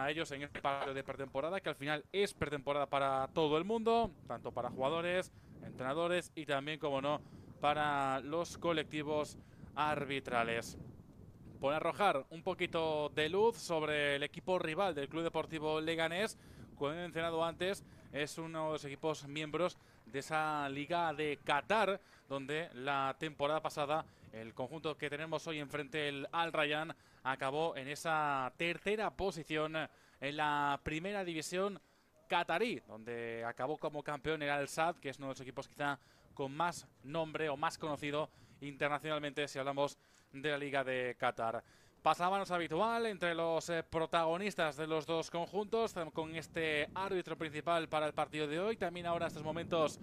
para ellos en este partido de pretemporada, que al final es pretemporada para todo el mundo, tanto para jugadores, entrenadores y también, como no, para los colectivos arbitrales. Por arrojar un poquito de luz sobre el equipo rival del Club Deportivo Leganés, como he mencionado antes, es uno de los equipos miembros de esa Liga de Qatar, donde la temporada pasada el conjunto que tenemos hoy enfrente, el Al Rayyan, acabó en esa tercera posición en la primera división catarí, donde acabó como campeón el Al Sadd, que es uno de los equipos quizá con más nombre o más conocido internacionalmente si hablamos de la Liga de Qatar. Pasábamos habitual entre los protagonistas de los dos conjuntos, con este árbitro principal para el partido de hoy. También ahora estos momentos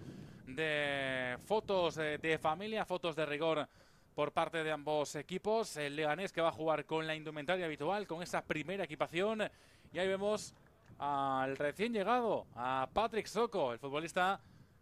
de fotos de familia, fotos de rigor por parte de ambos equipos. El Leganés, que va a jugar con la indumentaria habitual, con esa primera equipación. Y ahí vemos al recién llegado, a Patrick Soko, el futbolista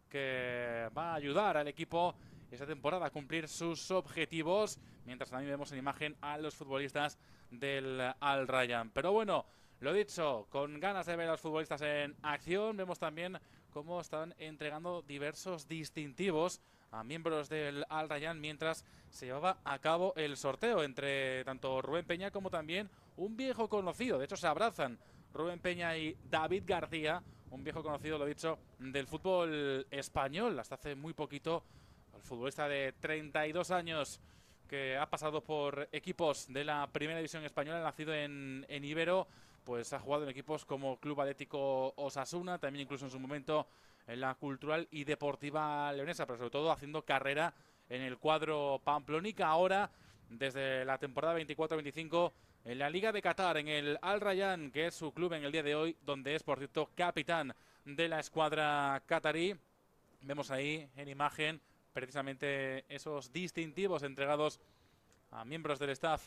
que va a ayudar al equipo esta temporada a cumplir sus objetivos, mientras también vemos en imagen a los futbolistas del Al Rayyan. Pero bueno, lo dicho, con ganas de ver a los futbolistas en acción, vemos también cómo están entregando diversos distintivos a miembros del Al Rayyan mientras se llevaba a cabo el sorteo entre tanto Rubén Peña como también un viejo conocido. De hecho, se abrazan Rubén Peña y David García, un viejo conocido, lo dicho, del fútbol español. Hasta hace muy poquito, el futbolista de 32 años que ha pasado por equipos de la primera división española, nacido en Ibero, pues ha jugado en equipos como Club Atlético Osasuna, también incluso en su momento en la Cultural y Deportiva Leonesa, pero sobre todo haciendo carrera en el cuadro pamplónica. Ahora, desde la temporada 24-25, en la Liga de Qatar, en el Al Rayyan, que es su club en el día de hoy, donde es, por cierto, capitán de la escuadra catarí. Vemos ahí en imagen precisamente esos distintivos entregados a miembros del staff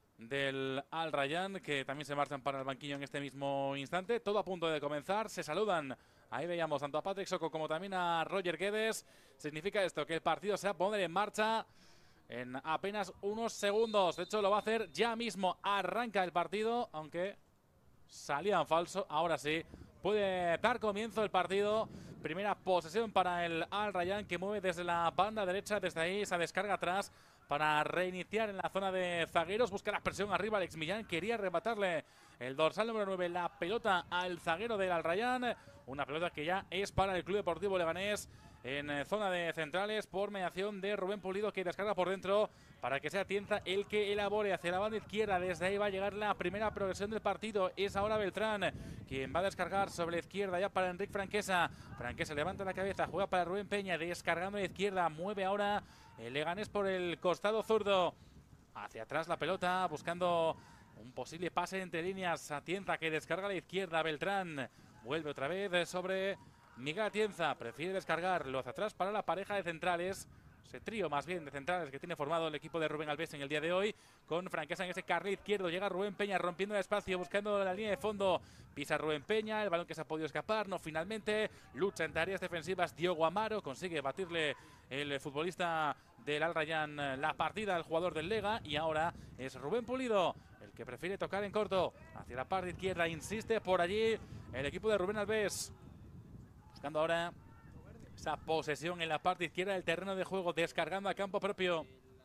del Al Rayyan, que también se marchan para el banquillo en este mismo instante. Todo a punto de comenzar, se saludan. Ahí veíamos tanto a Patrick Soko como también a Roger Guedes. Significa esto que el partido se va a poner en marcha en apenas unos segundos. De hecho, lo va a hacer ya mismo. Arranca el partido, aunque salía en falso. Ahora sí, puede dar comienzo el partido. Primera posesión para el Al Rayyan, que mueve desde la banda derecha. Desde ahí esa descarga atrás para reiniciar en la zona de zagueros. Busca la presión arriba Alex Millán. Quería arrebatarle el dorsal número 9 la pelota al zaguero del Al Rayyan. Una pelota que ya es para el Club Deportivo Leganés en zona de centrales, por mediación de Rubén Pulido, que descarga por dentro para que sea Tienza el que elabore hacia la banda izquierda. Desde ahí va a llegar la primera progresión del partido. Es ahora Beltrán quien va a descargar sobre la izquierda ya para Enric Franquesa. Franquesa levanta la cabeza, juega para Rubén Peña, descargando a la izquierda, mueve ahora el Leganés por el costado zurdo. Hacia atrás la pelota, buscando un posible pase entre líneas a Tienza, que descarga a la izquierda. Beltrán vuelve otra vez sobre Miguel Atienza, prefiere descargarlo hacia atrás para la pareja de centrales. Ese trío más bien de centrales que tiene formado el equipo de Rubén Alves en el día de hoy, con Franquesa en ese carril izquierdo. Llega Rubén Peña rompiendo el espacio, buscando la línea de fondo. Pisa Rubén Peña, el balón que se ha podido escapar, no finalmente. Lucha entre áreas defensivas Diogo Amaro, consigue batirle el futbolista del Al Rayyan la partida al jugador del Lega. Y ahora es Rubén Pulido el que prefiere tocar en corto hacia la parte izquierda. Insiste por allí el equipo de Rubén Alves, buscando ahora esa posesión en la parte izquierda del terreno de juego, descargando a campo propio.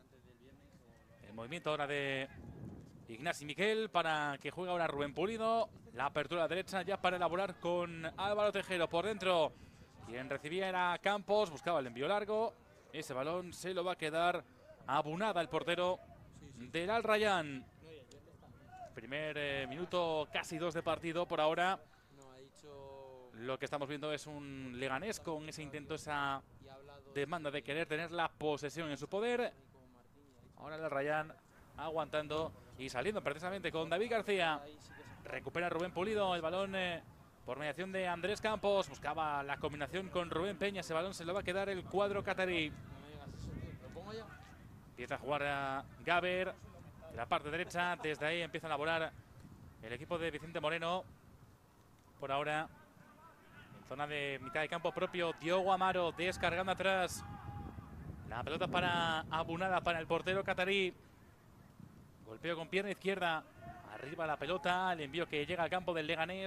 El movimiento ahora de Ignasi Miquel para que juegue ahora Rubén Pulido. La apertura derecha ya para elaborar con Álvaro Tejero por dentro. Quien recibía era Campos, buscaba el envío largo. Ese balón se lo va a quedar a Bunada, el portero del Al Rayyan. Primer minuto, casi 2 de partido por ahora. Lo que estamos viendo es un Leganés con ese intento, esa demanda de querer tener la posesión en su poder. Ahora el Rayyan aguantando y saliendo precisamente con David García. Recupera Rubén Pulido el balón por mediación de Andrés Campos. Buscaba la combinación con Rubén Peña. Ese balón se lo va a quedar el cuadro catarí. Empieza a jugar a Gaber de la parte derecha. Desde ahí empieza a elaborar el equipo de Vicente Moreno. Por ahora, en zona de mitad de campo propio, Diogo Amaro descargando atrás. La pelota para Abunada, para el portero catarí. Golpeo con pierna izquierda Arriba la pelota, el envío que llega al campo del Leganés.